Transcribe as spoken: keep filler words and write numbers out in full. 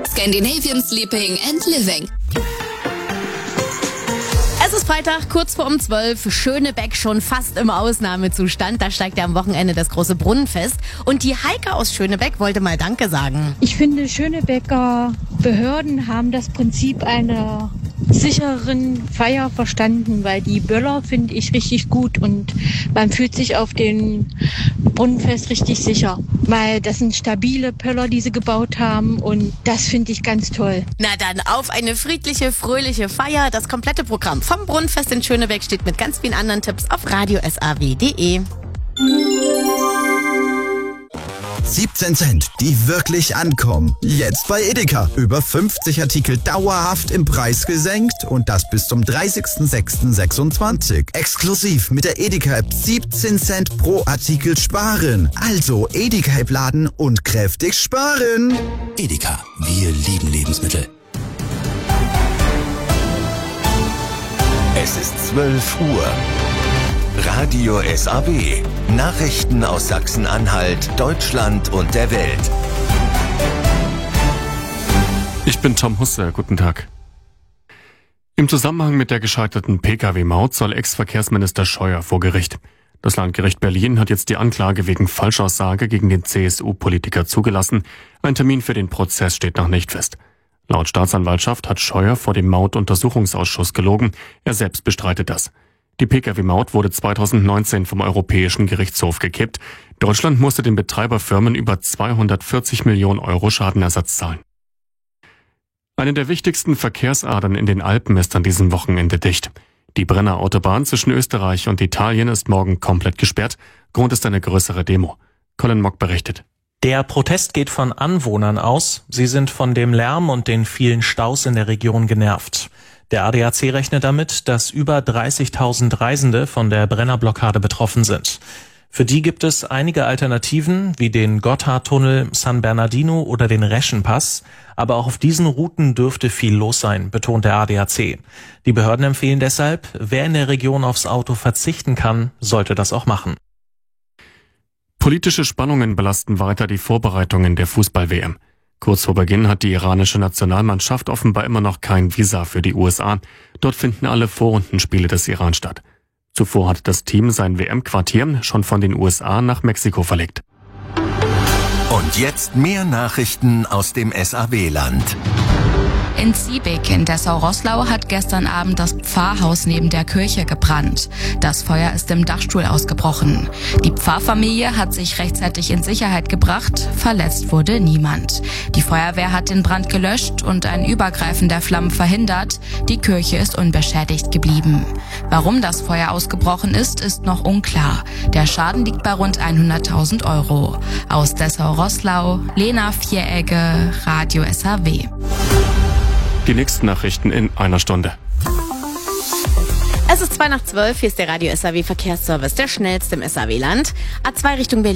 Scandinavian Sleeping and Living. Es ist Freitag, kurz vor um zwölf. Schönebeck schon fast im Ausnahmezustand. Da steigt ja am Wochenende das große Brunnenfest. Und die Heike aus Schönebeck wollte mal Danke sagen. Ich finde, Schönebecker Behörden haben das Prinzip einer sicheren Feier verstanden, weil die Böller finde ich richtig gut und man fühlt sich auf den Brunnenfest richtig sicher, weil das sind stabile Pöller, die sie gebaut haben und das finde ich ganz toll. Na dann auf eine friedliche, fröhliche Feier. Das komplette Programm vom Brunnenfest in Schönebeck steht mit ganz vielen anderen Tipps auf radio s a w punkt de. siebzehn Cent, die wirklich ankommen. Jetzt bei Edeka. Über fünfzig Artikel dauerhaft im Preis gesenkt und das bis zum dreißigsten sechsten sechsundzwanzig. Exklusiv mit der Edeka-App siebzehn Cent pro Artikel sparen. Also Edeka-App laden und kräftig sparen. Edeka, wir lieben Lebensmittel. Es ist zwölf Uhr. Radio S A W. Nachrichten aus Sachsen-Anhalt, Deutschland und der Welt. Ich bin Tom Husse, guten Tag. Im Zusammenhang mit der gescheiterten Pkw-Maut soll Ex-Verkehrsminister Scheuer vor Gericht. Das Landgericht Berlin hat jetzt die Anklage wegen Falschaussage gegen den C S U-Politiker zugelassen. Ein Termin für den Prozess steht noch nicht fest. Laut Staatsanwaltschaft hat Scheuer vor dem Maut-Untersuchungsausschuss gelogen. Er selbst bestreitet das. Die Pkw-Maut wurde zweitausendneunzehn vom Europäischen Gerichtshof gekippt. Deutschland musste den Betreiberfirmen über zweihundertvierzig Millionen Euro Schadenersatz zahlen. Eine der wichtigsten Verkehrsadern in den Alpen ist an diesem Wochenende dicht. Die Brenner Autobahn zwischen Österreich und Italien ist morgen komplett gesperrt. Grund ist eine größere Demo. Colin Mock berichtet. Der Protest geht von Anwohnern aus. Sie sind von dem Lärm und den vielen Staus in der Region genervt. Der A D A C rechnet damit, dass über dreißigtausend Reisende von der Brennerblockade betroffen sind. Für die gibt es einige Alternativen, wie den Gotthardtunnel, San Bernardino oder den Reschenpass. Aber auch auf diesen Routen dürfte viel los sein, betont der A D A C. Die Behörden empfehlen deshalb, wer in der Region aufs Auto verzichten kann, sollte das auch machen. Politische Spannungen belasten weiter die Vorbereitungen der Fußball-W M. Kurz vor Beginn hat die iranische Nationalmannschaft offenbar immer noch kein Visa für die U S A. Dort finden alle Vorrundenspiele des Iran statt. Zuvor hat das Team sein W M-Quartier schon von den U S A nach Mexiko verlegt. Und jetzt mehr Nachrichten aus dem S A W-Land. In Ziebeck in Dessau-Roßlau hat gestern Abend das Pfarrhaus neben der Kirche gebrannt. Das Feuer ist im Dachstuhl ausgebrochen. Die Pfarrfamilie hat sich rechtzeitig in Sicherheit gebracht. Verletzt wurde niemand. Die Feuerwehr hat den Brand gelöscht und ein Übergreifen der Flammen verhindert. Die Kirche ist unbeschädigt geblieben. Warum das Feuer ausgebrochen ist, ist noch unklar. Der Schaden liegt bei rund hunderttausend Euro. Aus Dessau-Roßlau, Lena Vieregge, Radio S A W. Die nächsten Nachrichten in einer Stunde. Es ist zwei nach zwölf, hier ist der Radio S A W Verkehrsservice, der schnellste im S A W-Land. A zwei Richtung Berlin.